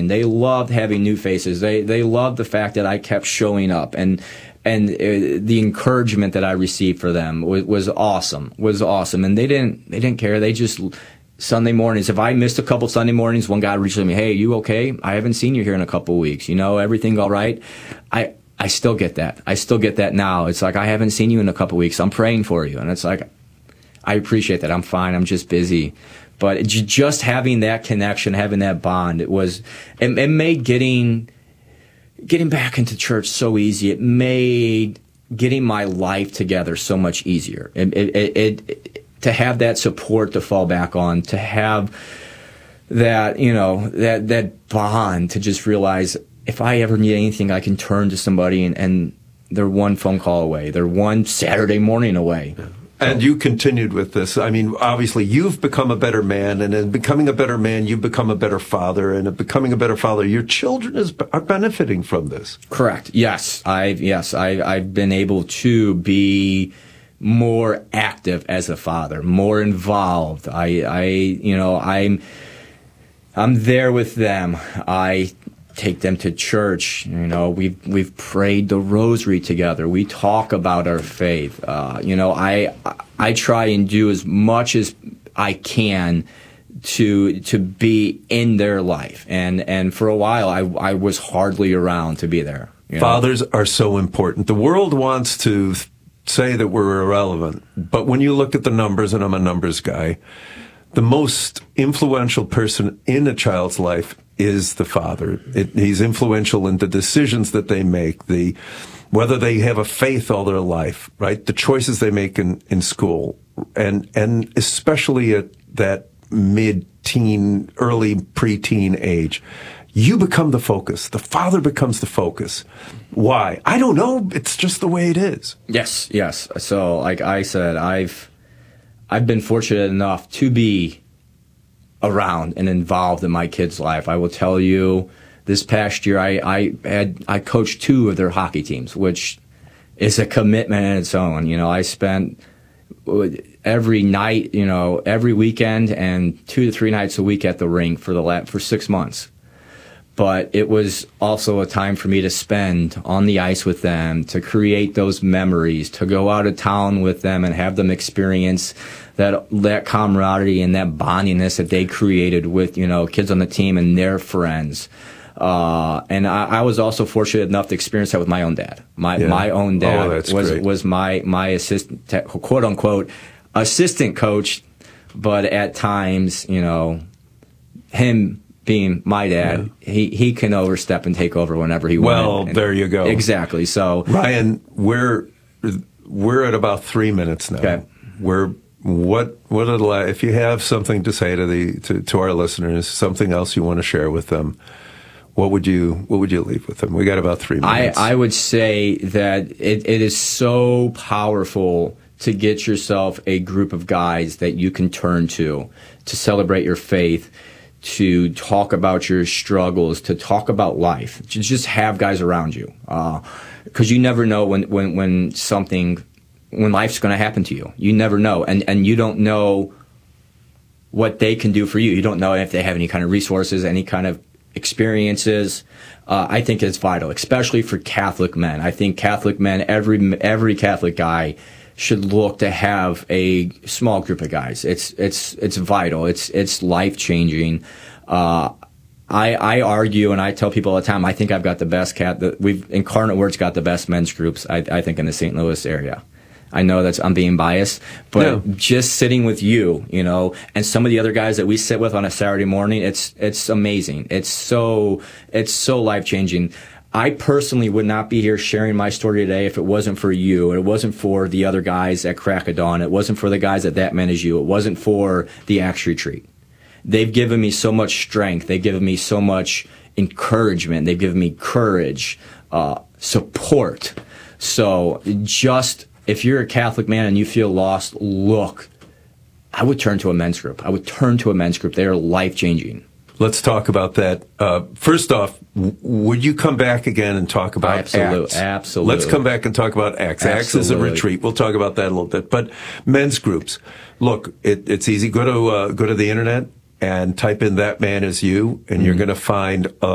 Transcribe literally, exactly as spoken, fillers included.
in. They loved having new faces. They they loved the fact that I kept showing up, and and uh, the encouragement that I received for them was, was awesome. Was awesome, and they didn't they didn't care. They just Sunday mornings. If I missed a couple Sunday mornings, one guy reached out to me, "Hey, you okay? I haven't seen you here in a couple weeks. You know, everything all right?" I I still get that. I still get that now. It's like, I haven't seen you in a couple weeks. I'm praying for you, and it's like, I appreciate that. I'm fine. I'm just busy. But just having that connection, having that bond, it was, it, it made getting, getting back into church so easy. It made getting my life together so much easier. It, it, it, it, to have that support to fall back on, to have that, you know, that, that bond, to just realize if I ever need anything, I can turn to somebody, and, and they're one phone call away. They're one Saturday morning away. Yeah. And you continued with this. I mean, obviously, you've become a better man, and in becoming a better man, you've become a better father, and in becoming a better father, your children is, are benefiting from this. Correct. Yes, I've yes, I, I've been able to be more active as a father, more involved. I, I, you know, I'm, I'm there with them. I take them to church. You know, we've we've prayed the rosary together. We talk about our faith. Uh, you know, I I try and do as much as I can to to be in their life. And and for a while, I I was hardly around to be there. You know? Fathers are so important. The world wants to say that we're irrelevant, but when you look at the numbers, and I'm a numbers guy, the most influential person in a child's life is the father. It, he's influential in the decisions that they make, the whether they have a faith all their life, right? The choices they make in, in school, and and especially at that mid-teen, early preteen age. You become the focus. The father becomes the focus. Why? I don't know. It's just the way it is. Yes, yes. So, like I said, I've I've been fortunate enough to be around and involved in my kids' life. I will tell you, this past year, I, I had I coached two of their hockey teams, which is a commitment in its own. You know, I spent every night, you know, every weekend and two to three nights a week at the rink for the la- for six months. But it was also a time for me to spend on the ice with them, to create those memories, to go out of town with them and have them experience that that camaraderie and that bondingness that they created with, you know, kids on the team and their friends. Uh, and I, I was also fortunate enough to experience that with my own dad. My yeah. my own dad oh, was great. was my my assistant, quote unquote, assistant coach, but at times, you know, him being my dad, yeah. he, he can overstep and take over whenever he wants. Well, there you go. Exactly. So, Ryan, we're we're at about three minutes now. Okay. We're what what if you have something to say to the to, to our listeners, something else you want to share with them, what would you what would you leave with them? We got about three minutes. I, I would say that it, it is so powerful to get yourself a group of guys that you can turn to to celebrate your faith, to talk about your struggles, to talk about life, to just have guys around you. Because uh, you never know when, when, when something, when life's going to happen to you. You never know. And, and you don't know what they can do for you. You don't know if they have any kind of resources, any kind of experiences. Uh, I think it's vital, especially for Catholic men. I think Catholic men, every, every Catholic guy should look to have a small group of guys. It's it's it's vital. It's it's life changing. Uh, I I argue and I tell people all the time. I think I've got the best cat. The, we've Incarnate Word's got the best men's groups. I, I think in the Saint Louis area. I know that's I'm being biased, but no. Just sitting with you, you know, and some of the other guys that we sit with on a Saturday morning, it's it's amazing. It's so it's so life changing. I personally would not be here sharing my story today if it wasn't for you. It wasn't for the other guys at Crack of Dawn. It wasn't for the guys at That Man Is You. It wasn't for the Acts Retreat. They've given me so much strength. They've given me so much encouragement. They've given me courage, uh, support. So just if you're a Catholic man and you feel lost, look, I would turn to a men's group. I would turn to a men's group. They are life-changing. Let's talk about that. Uh, first off, w- would you come back again and talk about Absolute, Acts? Absolutely. Let's come back and talk about Acts. Acts is a retreat. We'll talk about that a little bit. But men's groups, look, it, it's easy. Go to uh, go to the internet and type in "That Man Is You," and mm-hmm. you're going to find. Uh,